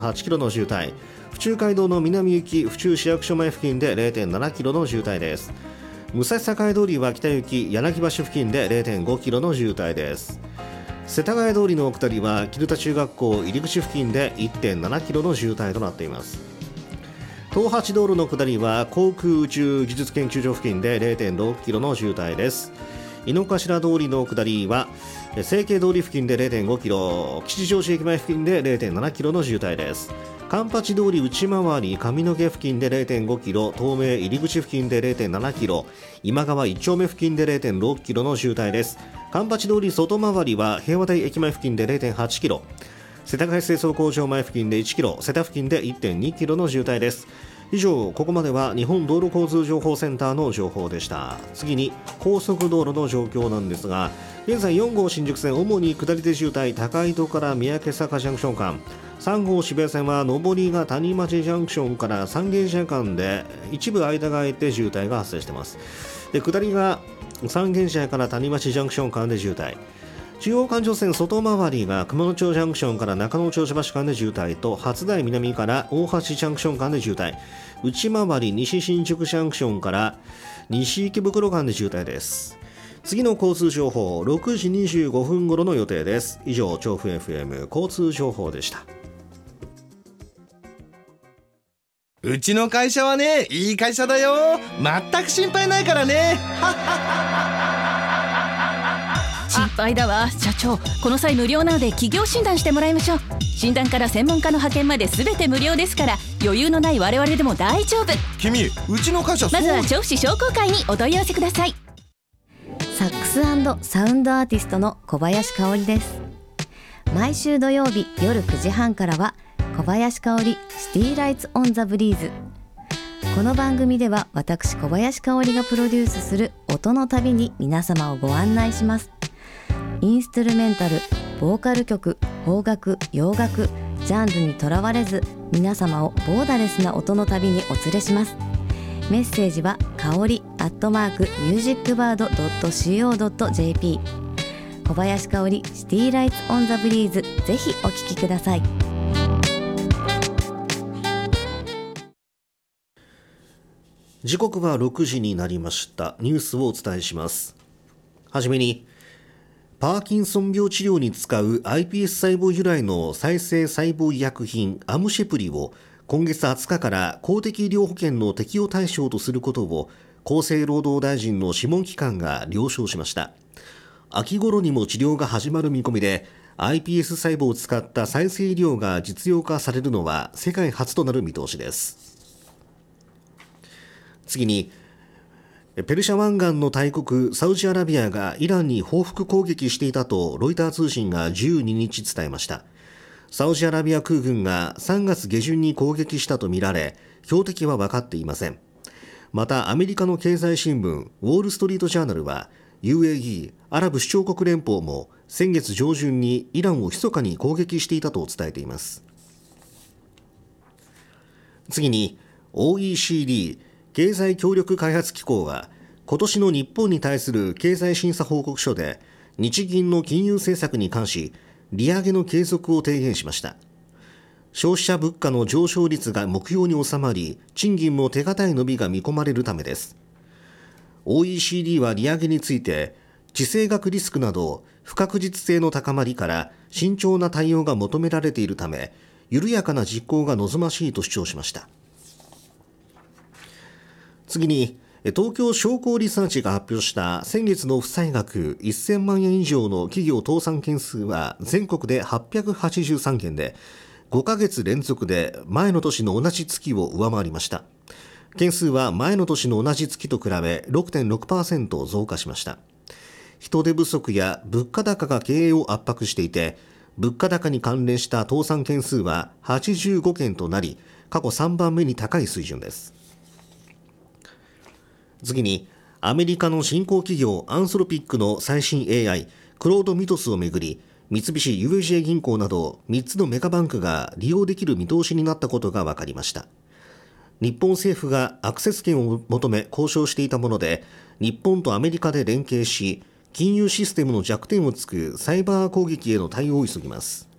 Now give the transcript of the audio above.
8キロの渋滞。府中街道の南行き府中市役所前付近で 0.7 キロの渋滞です。武蔵境通りは北行き柳橋付近で 0.5 キロの渋滞です。世田谷通りの下りは木田中学校入り口付近で 1.7 キロの渋滞となっています。東八道路の下りは航空宇宙技術研究所付近で 0.6 キロの渋滞です。井の頭通りの下りは成形通り付近で 0.5 キロ、吉祥寺駅前付近で 0.7 キロの渋滞です。環八通り内回り上野毛付近で 0.5 キロ、東名入り口付近で 0.7 キロ、今川一丁目付近で 0.6 キロの渋滞です。環八通り外回りは平和台駅前付近で 0.8 キロ、世田谷清掃工場前付近で1キロ、世田付近で 1.2 キロの渋滞です。以上、ここまでは日本道路交通情報センターの情報でした。次に高速道路の状況なんですが、現在4号新宿線主に下りで渋滞、高井戸から三宅坂ジャンクション間、3号渋谷線は上りが谷町ジャンクションから三軒茶屋間で一部間が空いて渋滞が発生しています。で、下りが三軒茶屋から谷町ジャンクション間で渋滞、中央環状線外回りが熊野町ジャンクションから中野町橋間で渋滞と、初台南から大橋ジャンクション間で渋滞、内回り西新宿ジャンクションから西池袋間で渋滞です。次の交通情報6時25分頃の予定です。以上、調布 FM 交通情報でした。 うちの会社はね、いい会社だよ。全く心配ないからね。 心配だわ。社長、この際無料なので企業診断してもらいましょう。診断から専門家の派遣まで全て無料ですから、余裕のない我々でも大丈夫。 君、うちの会社まずは調布市商工会にお問い合わせください。 サックス&サウンドアーティストの小林香織です。毎週土曜日夜9時半からは小林香織シティライツオンザブリーズ。この番組では私小林香織がプロデュースする音の旅に皆様をご案内します。インストゥルメンタル、ボーカル曲、邦楽、洋楽、ジャンルにとらわれず皆様をボーダレスな音の旅にお連れします。メッセージは香り@musicbird.co.jp。 小林香織シティライツオンザブリーズ、ぜひお聴きください。 時刻は6時になりました。ニュースをお伝えします。はじめに、パーキンソン病治療に使う iPS 細胞由来の再生細胞医薬品アムシェプリを今月20日から公的医療保険の適用対象とすることを厚生労働大臣の諮問機関が了承しました。秋頃にも治療が始まる見込みで、 iPS 細胞を使った再生医療が実用化されるのは世界初となる見通しです。次に、ペルシャ湾岸の大国サウジアラビアがイランに報復攻撃していたとロイター通信が12日伝えました。サウジアラビア空軍が3月下旬に攻撃したとみられ、標的は分かっていません。またアメリカの経済新聞ウォールストリートジャーナルは UAE アラブ首長国連邦も先月上旬にイランを密かに攻撃していたと伝えています。次に、 OECD 経済協力開発機構は今年の日本に対する経済審査報告書で日銀の金融政策に関し利上げの継続を提言しました。消費者物価の上昇率が目標に収まり、賃金も手堅い伸びが見込まれるためです。 OECD は利上げについて、地政学リスクなど不確実性の高まりから慎重な対応が求められているため、緩やかな実行が望ましいと主張しました。次に、東京商工リサーチが発表した先月の負債額1000万円以上の企業倒産件数は全国で883件で、5ヶ月連続で前の年の同じ月を上回りました。件数は前の年の同じ月と比べ 6.6% 増加しました。人手不足や物価高が経営を圧迫していて、物価高に関連した倒産件数は85件となり、過去3番目に高い水準です。次に、アメリカの新興企業アンソロピックの最新 AI クロードミトスをめぐり、三菱 UFJ 銀行など3つのメガバンクが利用できる見通しになったことが分かりました。日本政府がアクセス権を求め交渉していたもので、日本とアメリカで連携し金融システムの弱点をつくサイバー攻撃への対応を急ぎます。